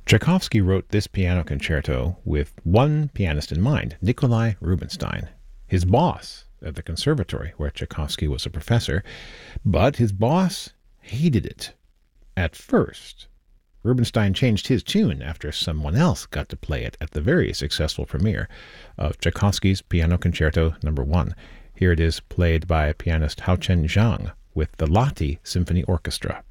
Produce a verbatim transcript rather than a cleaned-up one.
Tchaikovsky wrote this piano concerto with one pianist in mind, Nikolai Rubinstein, his boss at the conservatory where Tchaikovsky was a professor, but his boss hated it at first. Rubinstein changed his tune after someone else got to play it at the very successful premiere of Tchaikovsky's Piano Concerto Number One. Here it is played by pianist Haochen Zhang with the Lahti Symphony Orchestra.